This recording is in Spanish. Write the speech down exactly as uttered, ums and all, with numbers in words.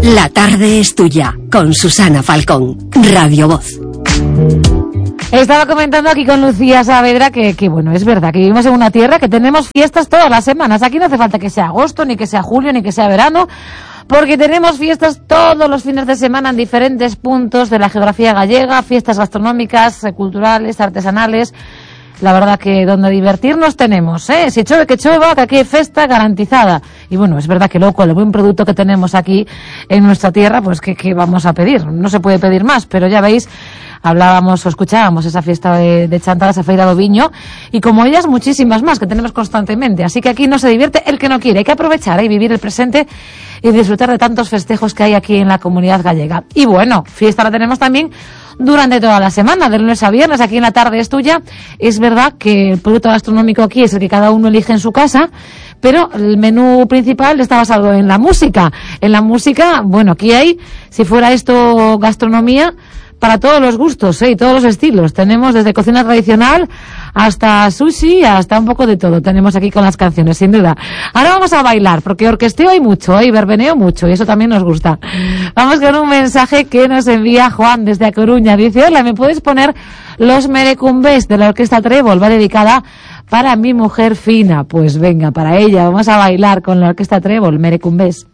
La tarde es tuya, con Susana Falcón, Radio Voz. Estaba comentando aquí con Lucía Saavedra que, que, bueno, es verdad que vivimos en una tierra que tenemos fiestas todas las semanas. Aquí no hace falta que sea agosto, ni que sea julio, ni que sea verano, porque tenemos fiestas todos los fines de semana en diferentes puntos de la geografía gallega, fiestas gastronómicas, culturales, artesanales. La verdad que donde divertirnos tenemos, ¿eh? Si chove que chova, que aquí hay festa garantizada. Y bueno, es verdad que luego con el buen producto que tenemos aquí en nuestra tierra, pues ¿qué, qué vamos a pedir? No se puede pedir más, pero ya veis, hablábamos o escuchábamos esa fiesta de, de Chantada, esa feira do viño, y como ellas muchísimas más que tenemos constantemente. Así que aquí no se divierte el que no quiere, hay que aprovechar y ¿eh? vivir el presente y disfrutar de tantos festejos que hay aquí en la comunidad gallega. Y bueno, fiesta la tenemos también durante toda la semana, de lunes a viernes, aquí en La Tarde es Tuya. Es verdad que el producto gastronómico aquí es el que cada uno elige en su casa, pero el menú principal está basado en la música. En la música, bueno, aquí hay, si fuera esto gastronomía, para todos los gustos, ¿eh? Y todos los estilos. Tenemos desde cocina tradicional hasta sushi, hasta un poco de todo. Tenemos aquí con las canciones, sin duda. Ahora vamos a bailar, porque orquesteo hay mucho, ¿eh? Y verbeneo mucho, y eso también nos gusta. Vamos con un mensaje que nos envía Juan desde A Coruña. Dice, hola, ¿me puedes poner Los Merecumbés de la Orquesta Trébol? Va dedicada para mi mujer Fina. Pues venga, para ella, vamos a bailar con la Orquesta Trébol, Merecumbés.